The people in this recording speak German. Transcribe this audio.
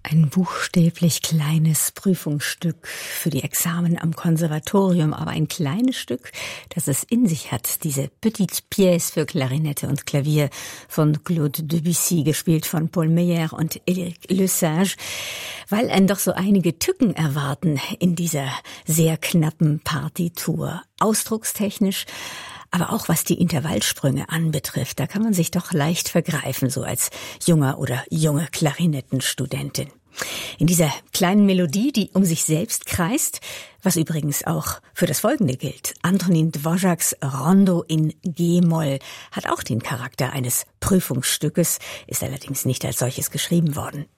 Ein buchstäblich kleines Prüfungsstück für die Examen am Konservatorium, aber ein kleines Stück, das es in sich hat, diese Petite Pièce für Klarinette und Klavier von Claude Debussy, gespielt von Paul Meyer und Éric Lesage, weil einen doch so einige Tücken erwarten in dieser sehr knappen Partitur. Ausdruckstechnisch, aber auch was die Intervallsprünge anbetrifft, da kann man sich doch leicht vergreifen, so als junger oder junge Klarinettenstudentin. In dieser kleinen Melodie, die um sich selbst kreist, was übrigens auch für das Folgende gilt. Antonín Dvořáks Rondo in G-Moll hat auch den Charakter eines Prüfungsstückes, ist allerdings nicht als solches geschrieben worden.